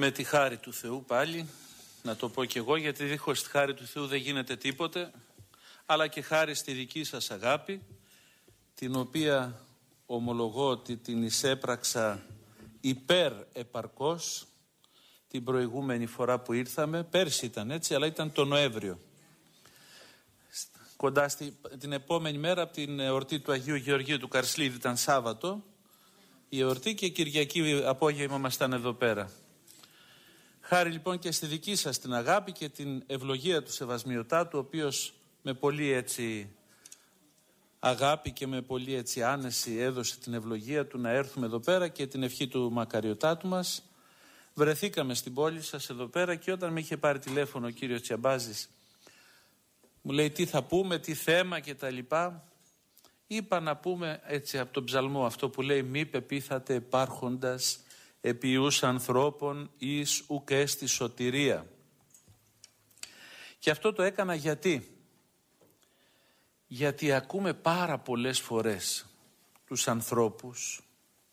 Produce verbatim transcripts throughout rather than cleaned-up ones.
Με τη χάρη του Θεού πάλι, να το πω κι εγώ, γιατί δίχως τη χάρη του Θεού δεν γίνεται τίποτε, αλλά και χάρη στη δική σας αγάπη, την οποία ομολογώ ότι την εισέπραξα υπέρ επαρκώς την προηγούμενη φορά που ήρθαμε. Πέρσι ήταν έτσι, αλλά ήταν το Νοέμβριο. Κοντά στη, την επόμενη μέρα από την εορτή του Αγίου Γεωργίου του Καρσλίδη, ήταν Σάββατο η εορτή, και Κυριακή απόγευμα ήμασταν εδώ πέρα. Χάρη λοιπόν και στη δική σας την αγάπη και την ευλογία του Σεβασμιωτάτου, ο οποίος με πολύ έτσι αγάπη και με πολύ έτσι άνεση έδωσε την ευλογία του να έρθουμε εδώ πέρα και την ευχή του Μακαριωτάτου μας. Βρεθήκαμε στην πόλη σας εδώ πέρα, και όταν με είχε πάρει τηλέφωνο ο κύριος Τσιαμπάζης, μου λέει τι θα πούμε, τι θέμα και τα λοιπά, είπα να πούμε έτσι από τον ψαλμό αυτό που λέει «Μη πεπίθατε υπάρχοντας επί ιούς ανθρώπων εις ουκ έστι σωτηρία». Και αυτό το έκανα γιατί γιατί ακούμε πάρα πολλές φορές τους ανθρώπους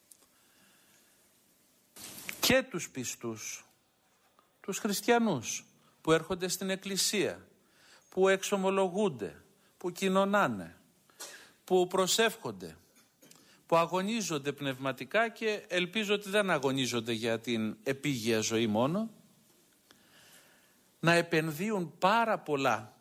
και τους πιστούς, τους χριστιανούς που έρχονται στην εκκλησία, που εξομολογούνται, που κοινωνάνε, που προσεύχονται, που αγωνίζονται πνευματικά, και ελπίζω ότι δεν αγωνίζονται για την επίγεια ζωή μόνο, να επενδύουν πάρα πολλά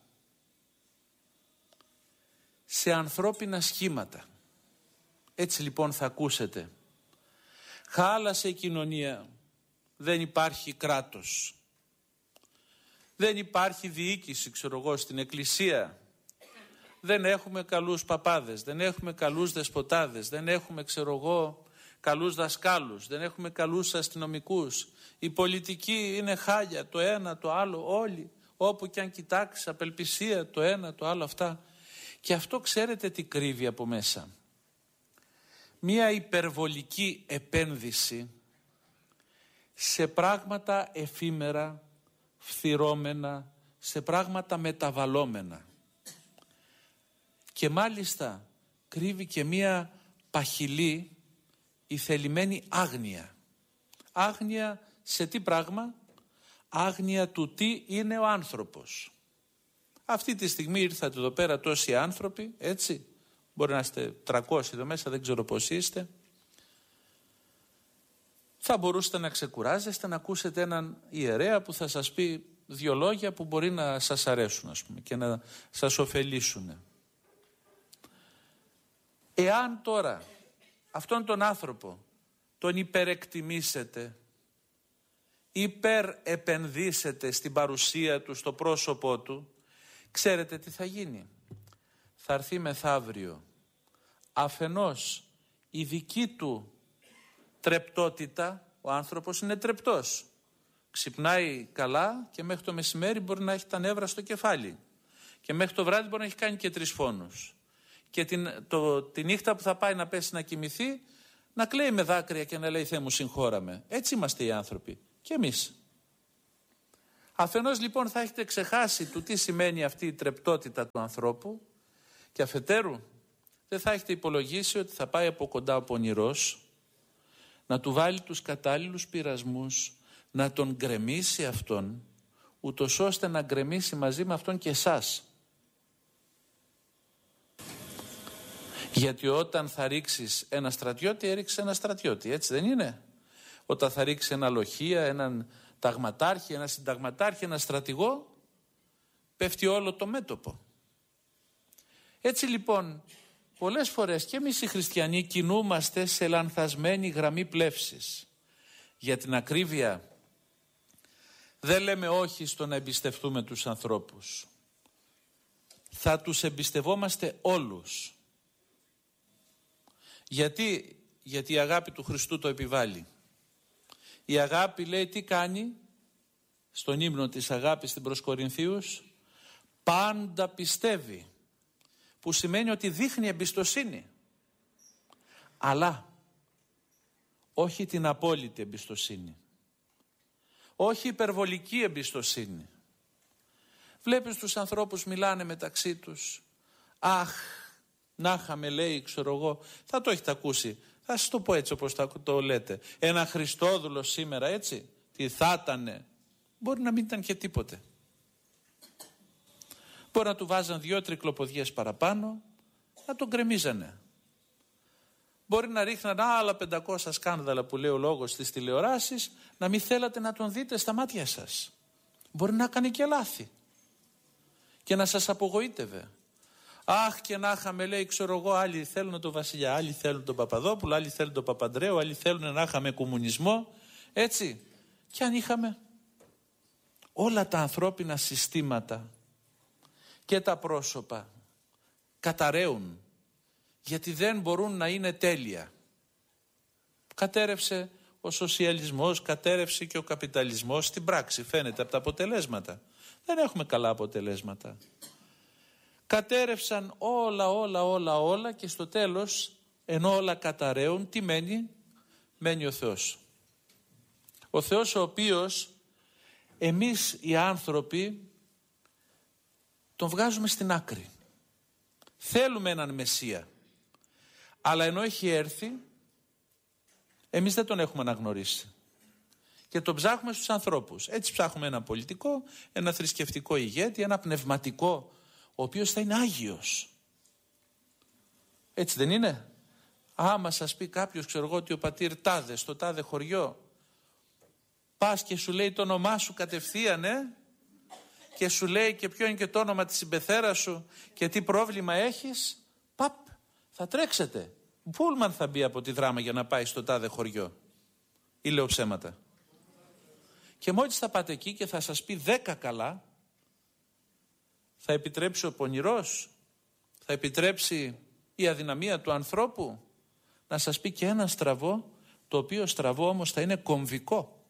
σε ανθρώπινα σχήματα. Έτσι λοιπόν θα ακούσετε, χάλασε η κοινωνία, δεν υπάρχει κράτος, δεν υπάρχει διοίκηση, ξέρω εγώ, στην εκκλησία, δεν έχουμε καλούς παπάδες, δεν έχουμε καλούς δεσποτάδες, δεν έχουμε, ξέρω εγώ, καλούς δασκάλους, δεν έχουμε καλούς αστυνομικούς, η πολιτική είναι χάλια, το ένα το άλλο, όλοι, όπου και αν κοιτάξεις, απελπισία, το ένα το άλλο, αυτά. Και αυτό ξέρετε τι κρύβει από μέσα? Μία υπερβολική επένδυση σε πράγματα εφήμερα, φθυρώμενα, σε πράγματα μεταβαλλόμενα. Και μάλιστα κρύβει και μία παχυλή, η θελημένη άγνοια. Άγνοια σε τι πράγμα? Άγνοια του τι είναι ο άνθρωπος. Αυτή τη στιγμή ήρθατε εδώ πέρα τόσοι άνθρωποι, έτσι, μπορεί να είστε τριακόσιοι εδώ μέσα, δεν ξέρω πώς είστε. Θα μπορούσατε να ξεκουράζεστε, να ακούσετε έναν ιερέα που θα σας πει δύο λόγια που μπορεί να σας αρέσουν, ας πούμε, και να σας ωφελήσουν. Εάν τώρα αυτόν τον άνθρωπο τον υπερεκτιμήσετε, υπερεπενδύσετε στην παρουσία του, στο πρόσωπό του, ξέρετε τι θα γίνει? Θα έρθει μεθαύριο αφενός η δική του τρεπτότητα, ο άνθρωπος είναι τρεπτός, ξυπνάει καλά και μέχρι το μεσημέρι μπορεί να έχει τα νεύρα στο κεφάλι, και μέχρι το βράδυ μπορεί να έχει κάνει και τρεις φόνους, και την, το, τη νύχτα που θα πάει να πέσει να κοιμηθεί να κλαίει με δάκρυα και να λέει «Θεέ μου, συγχώραμε». Έτσι είμαστε οι άνθρωποι και εμείς. Αφενός λοιπόν θα έχετε ξεχάσει του τι σημαίνει αυτή η τρεπτότητα του ανθρώπου, και αφετέρου δεν θα έχετε υπολογίσει ότι θα πάει από κοντά ο πονηρός, να του βάλει τους κατάλληλους πειρασμούς, να τον γκρεμίσει αυτόν, ούτως ώστε να γκρεμίσει μαζί με αυτόν και εσάς. Γιατί όταν θα ρίξεις ένα στρατιώτη, έριξες ένα στρατιώτη, έτσι δεν είναι? Όταν θα ρίξεις ένα λοχεία, έναν ταγματάρχη, ένα συνταγματάρχη, ένα στρατηγό, πέφτει όλο το μέτωπο. Έτσι λοιπόν, πολλές φορές και εμείς οι χριστιανοί κινούμαστε σε λανθασμένη γραμμή πλεύσης. Για την ακρίβεια, δεν λέμε όχι στο να εμπιστευτούμε τους ανθρώπους. Θα τους εμπιστευόμαστε όλους. Γιατί, γιατί η αγάπη του Χριστού το επιβάλλει. Η αγάπη, λέει, τι κάνει? Στον ύμνο της αγάπης στην προς Κορινθίους, πάντα πιστεύει, που σημαίνει ότι δείχνει εμπιστοσύνη, αλλά όχι την απόλυτη εμπιστοσύνη, όχι υπερβολική εμπιστοσύνη. Βλέπεις τους ανθρώπους μιλάνε μεταξύ τους, αχ, να είχαμε, λέει, ξέρω εγώ, θα το έχετε ακούσει, θα σας το πω έτσι όπως το λέτε, ένα Χριστόδουλο σήμερα, έτσι, τι θα ήτανε. Μπορεί να μην ήταν και τίποτε. Μπορεί να του βάζαν δυο τρικλοποδιές παραπάνω, να τον γκρεμίζανε. Μπορεί να ρίχναν άλλα πεντακόσια σκάνδαλα που λέει ο λόγος στις τηλεοράσεις, να μην θέλατε να τον δείτε στα μάτια σας. Μπορεί να κάνει και λάθη και να σας απογοήτευε. Αχ, και να είχαμε, λέει, ξέρω εγώ, άλλοι θέλουν τον Βασιλιά, άλλοι θέλουν τον Παπαδόπουλο, άλλοι θέλουν τον Παπαντρέου, άλλοι θέλουν να είχαμε κομμουνισμό. Έτσι. Και αν είχαμε όλα τα ανθρώπινα συστήματα και τα πρόσωπα καταραίουν, γιατί δεν μπορούν να είναι τέλεια. Κατέρευσε ο σοσιαλισμός, κατέρευσε και ο καπιταλισμός στην πράξη, φαίνεται από τα αποτελέσματα. Δεν έχουμε καλά αποτελέσματα. Κατέρευσαν όλα, όλα, όλα, όλα και στο τέλος, ενώ όλα καταραίουν, τι μένει? Μένει ο Θεός. Ο Θεός ο οποίος εμείς οι άνθρωποι τον βγάζουμε στην άκρη. Θέλουμε έναν Μεσσία. Αλλά ενώ έχει έρθει, εμείς δεν τον έχουμε αναγνωρίσει. Και τον ψάχνουμε στους ανθρώπους. Έτσι ψάχνουμε ένα πολιτικό, ένα θρησκευτικό ηγέτη, ένα πνευματικό, ο οποίος θα είναι Άγιος. Έτσι δεν είναι? Άμα σας πει κάποιος, ξέρω εγώ, ότι ο πατήρ τάδε, στο τάδε χωριό, πας και σου λέει το όνομά σου κατευθείαν, ε? Και σου λέει και ποιο είναι και το όνομα της συμπεθέρας σου και τι πρόβλημα έχεις, παπ, θα τρέξετε. Πούλμαν θα μπει από τη Δράμα για να πάει στο τάδε χωριό. Ή λέω ψέματα? Και μόλις θα πάτε εκεί και θα σας πει δέκα καλά, θα επιτρέψει ο πονηρός, θα επιτρέψει η αδυναμία του ανθρώπου να σας πει και ένα στραβό, το οποίο στραβό όμως θα είναι κομβικό.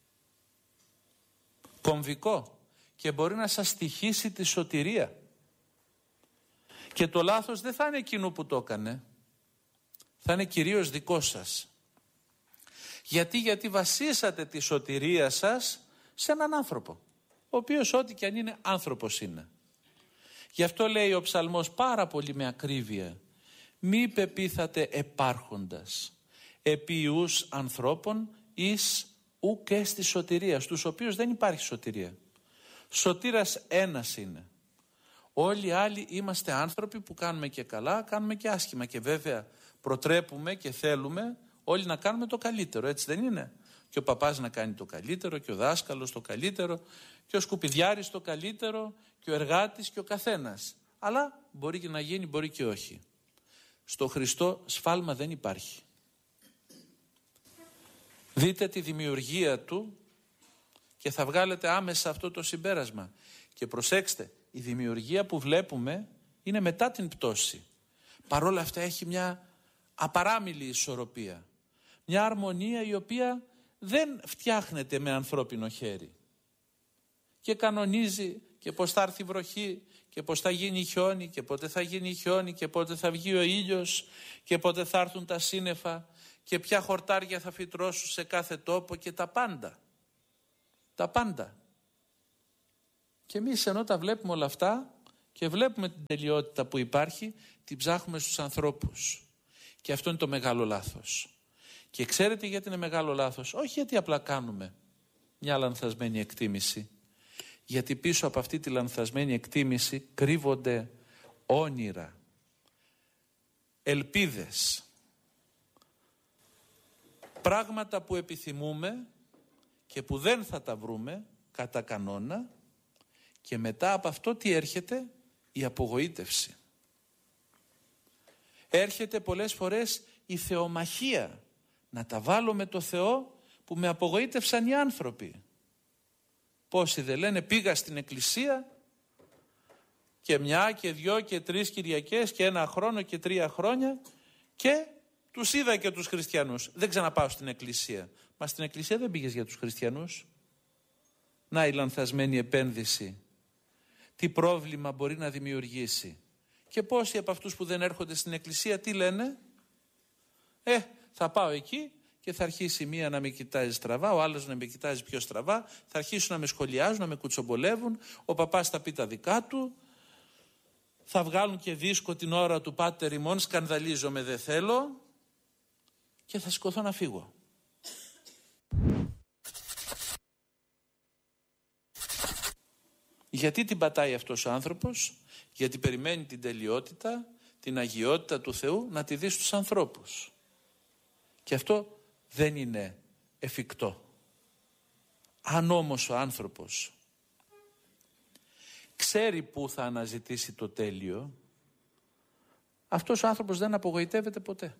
Κομβικό. Και μπορεί να σας στοιχήσει τη σωτηρία. Και το λάθος δεν θα είναι εκείνο που το έκανε, θα είναι κυρίως δικό σας. Γιατί, γιατί βασίσατε τη σωτηρία σας σε έναν άνθρωπο, ο οποίος ό,τι και αν είναι άνθρωπος είναι. Γι' αυτό λέει ο ψαλμός πάρα πολύ με ακρίβεια, μη πεπίθατε επάρχοντας επί ιούς ανθρώπων εις ουκ έστι σωτηρία, στους οποίους δεν υπάρχει σωτηρία. Σωτήρας ένας είναι. Όλοι οι άλλοι είμαστε άνθρωποι που κάνουμε και καλά, κάνουμε και άσχημα και βέβαια προτρέπουμε και θέλουμε όλοι να κάνουμε το καλύτερο, έτσι δεν είναι? Και ο παπάς να κάνει το καλύτερο και ο δάσκαλος το καλύτερο και ο σκουπιδιάρης το καλύτερο και ο εργάτης και ο καθένας. Αλλά μπορεί και να γίνει, μπορεί και όχι. Στο Χριστό σφάλμα δεν υπάρχει. Δείτε τη δημιουργία του και θα βγάλετε άμεσα αυτό το συμπέρασμα. Και προσέξτε, η δημιουργία που βλέπουμε είναι μετά την πτώση. Παρόλα αυτά έχει μια απαράμιλη ισορροπία. Μια αρμονία η οποία δεν φτιάχνεται με ανθρώπινο χέρι. Και κανονίζει και πώς θα έρθει βροχή και πώς θα γίνει χιόνι και πότε θα γίνει χιόνι και πότε θα βγει ο ήλιος και πότε θα έρθουν τα σύννεφα και ποια χορτάρια θα φυτρώσουν σε κάθε τόπο και τα πάντα. Τα πάντα. Και εμείς ενώ τα βλέπουμε όλα αυτά και βλέπουμε την τελειότητα που υπάρχει, την ψάχνουμε στους ανθρώπους. Και αυτό είναι το μεγάλο λάθος. Και ξέρετε γιατί είναι μεγάλο λάθος? Όχι γιατί απλά κάνουμε μια λανθασμένη εκτίμηση. Γιατί πίσω από αυτή τη λανθασμένη εκτίμηση κρύβονται όνειρα, ελπίδες, πράγματα που επιθυμούμε και που δεν θα τα βρούμε κατά κανόνα, και μετά από αυτό τι έρχεται? Η απογοήτευση. Έρχεται πολλές φορές η θεομαχία. Να τα βάλω με το Θεό που με απογοήτευσαν οι άνθρωποι. Πόσοι δεν λένε πήγα στην εκκλησία και μια και δυο και τρεις Κυριακές και ένα χρόνο και τρία χρόνια και τους είδα και τους χριστιανούς. Δεν ξαναπάω στην εκκλησία. Μα στην εκκλησία δεν πήγες για τους χριστιανούς? Να η λανθασμένη επένδυση. Τι πρόβλημα μπορεί να δημιουργήσει. Και πόσοι από αυτούς που δεν έρχονται στην εκκλησία τι λένε? Ε, θα πάω εκεί και θα αρχίσει μία να με κοιτάζει στραβά, ο άλλος να με κοιτάζει πιο στραβά, θα αρχίσουν να με σχολιάζουν, να με κουτσομπολεύουν, ο παπάς θα πει τα δικά του, θα βγάλουν και δίσκο την ώρα του πάτερ ημών, σκανδαλίζομαι δεν θέλω και θα σηκωθώ να φύγω. Γιατί την πατάει αυτός ο άνθρωπος? Γιατί περιμένει την τελειότητα, την αγιότητα του Θεού να τη δει στους ανθρώπους. Και αυτό δεν είναι εφικτό. Αν όμως ο άνθρωπος ξέρει πού θα αναζητήσει το τέλειο, αυτός ο άνθρωπος δεν απογοητεύεται ποτέ.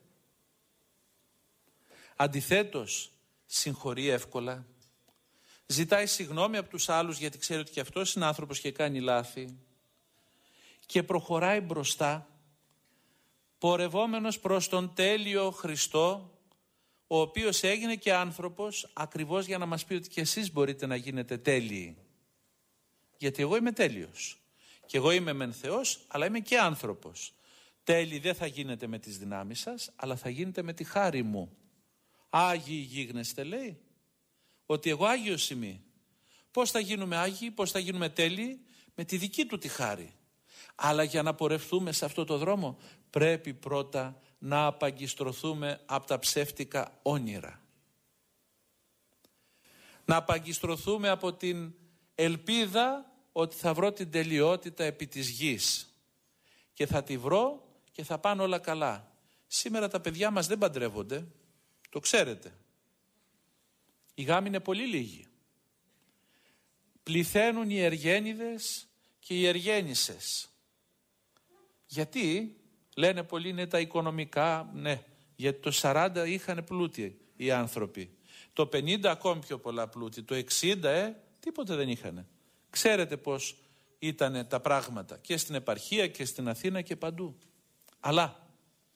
Αντιθέτως, συγχωρεί εύκολα, ζητάει συγγνώμη από τους άλλους γιατί ξέρει ότι και αυτός είναι άνθρωπος και κάνει λάθη και προχωράει μπροστά, πορευόμενος προς τον τέλειο Χριστό, ο οποίος έγινε και άνθρωπος ακριβώς για να μας πει ότι και εσείς μπορείτε να γίνετε τέλειοι. Γιατί εγώ είμαι τέλειος και εγώ είμαι μεν Θεός, αλλά είμαι και άνθρωπος. Τέλειοι δεν θα γίνετε με τις δυνάμεις σας, αλλά θα γίνετε με τη χάρη μου. Άγιοι γίγνεστε, λέει, ότι εγώ Άγιος είμαι. Πώς θα γίνουμε Άγιοι, πώς θα γίνουμε τέλειοι? Με τη δική του τη χάρη. Αλλά για να πορευτούμε σε αυτό το δρόμο πρέπει πρώτα να απαγκιστρωθούμε από τα ψεύτικα όνειρα. Να απαγκιστρωθούμε από την ελπίδα ότι θα βρω την τελειότητα επί της γης και θα τη βρω και θα πάνε όλα καλά. Σήμερα τα παιδιά μας δεν παντρεύονται, το ξέρετε. Οι γάμοι είναι πολύ λίγοι. Πληθαίνουν οι εργένιδες και οι εργένισσες. Γιατί? Λένε πολλοί είναι τα οικονομικά, ναι, γιατί το σαράντα είχαν πλούτη οι άνθρωποι. Το πενήντα ακόμη πιο πολλά πλούτη, το εξήντα ε, τίποτε δεν είχαν. Ξέρετε πώς ήταν τα πράγματα και στην επαρχία και στην Αθήνα και παντού. Αλλά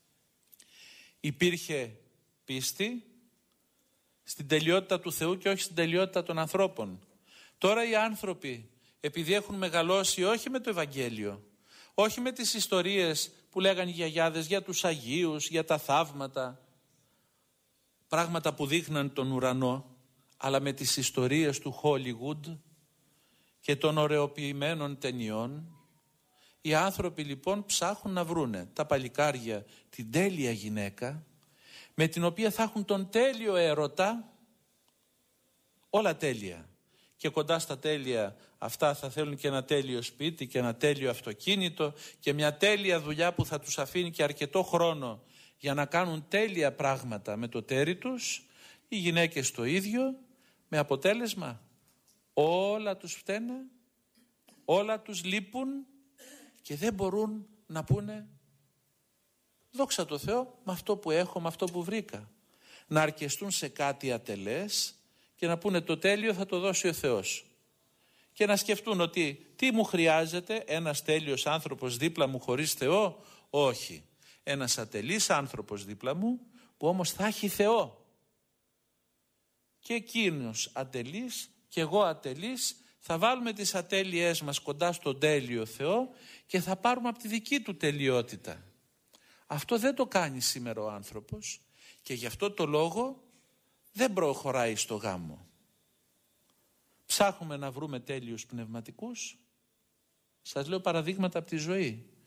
υπήρχε πίστη στην τελειότητα του Θεού και όχι στην τελειότητα των ανθρώπων. Τώρα οι άνθρωποι, επειδή έχουν μεγαλώσει όχι με το Ευαγγέλιο, όχι με τις ιστορίες που λέγανε οι γιαγιάδες για τους Αγίους, για τα θαύματα, πράγματα που δείχναν τον ουρανό, αλλά με τις ιστορίες του Hollywood και των ωρεοποιημένων ταινιών, οι άνθρωποι λοιπόν ψάχνουν να βρούνε τα παλικάρια την τέλεια γυναίκα, με την οποία θα έχουν τον τέλειο έρωτα, όλα τέλεια. Και κοντά στα τέλεια αυτά θα θέλουν και ένα τέλειο σπίτι και ένα τέλειο αυτοκίνητο και μια τέλεια δουλειά που θα τους αφήνει και αρκετό χρόνο για να κάνουν τέλεια πράγματα με το τέρι τους. Οι γυναίκες το ίδιο, με αποτέλεσμα όλα τους φταίνε, όλα τους λείπουν και δεν μπορούν να πούνε δόξα τω Θεώ με αυτό που έχω, με αυτό που βρήκα. Να αρκεστούν σε κάτι ατελές και να πούνε το τέλειο θα το δώσει ο Θεός. Και να σκεφτούν ότι τι μου χρειάζεται, ένας τέλειος άνθρωπος δίπλα μου χωρίς Θεό? Όχι. Ένας ατελής άνθρωπος δίπλα μου που όμως θα έχει Θεό. Και εκείνος ατελής και εγώ ατελής θα βάλουμε τις ατέλειές μας κοντά στον τέλειο Θεό και θα πάρουμε από τη δική του τελειότητα. Αυτό δεν το κάνει σήμερα ο άνθρωπος και γι' αυτό το λόγο δεν προχωράει στο γάμο. Ψάχνουμε να βρούμε τέλειους πνευματικούς. Σας λέω παραδείγματα από τη ζωή.